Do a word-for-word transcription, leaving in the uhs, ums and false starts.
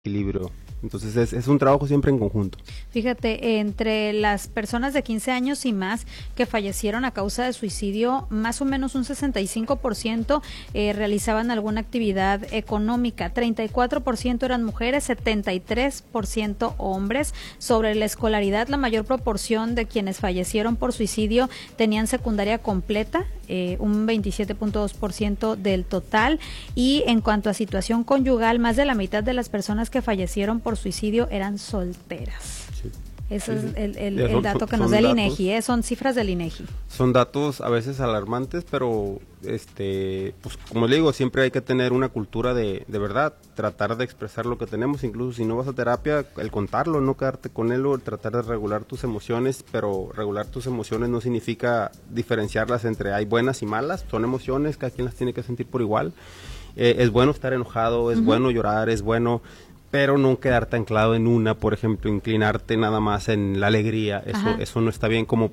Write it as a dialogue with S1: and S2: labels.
S1: equilibrio. Entonces es, es un trabajo siempre en conjunto.
S2: Fíjate, entre las personas de quince años y más que fallecieron a causa de suicidio, más o menos un sesenta y cinco por ciento eh, realizaban alguna actividad económica, treinta y cuatro por ciento eran mujeres, setenta y tres por ciento hombres. Sobre la escolaridad, la mayor proporción de quienes fallecieron por suicidio tenían secundaria completa, eh, un veintisiete punto dos por ciento del total, y en cuanto a situación conyugal, más de la mitad de las personas que fallecieron por suicidio eran solteras. Sí. Ese sí, es el, el, el son, dato que nos da el INEGI, ¿eh? Son cifras del INEGI.
S1: Son datos a veces alarmantes, pero este, pues como le digo, siempre hay que tener una cultura de, de verdad, tratar de expresar lo que tenemos, incluso si no vas a terapia, el contarlo, no quedarte con él, o tratar de regular tus emociones, pero regular tus emociones no significa diferenciarlas entre hay buenas y malas, son emociones, cada quien las tiene que sentir por igual. Eh, es bueno estar enojado, es uh-huh. bueno llorar, es bueno, pero no quedarte anclado en una, por ejemplo, inclinarte nada más en la alegría, eso Ajá. eso no está bien, como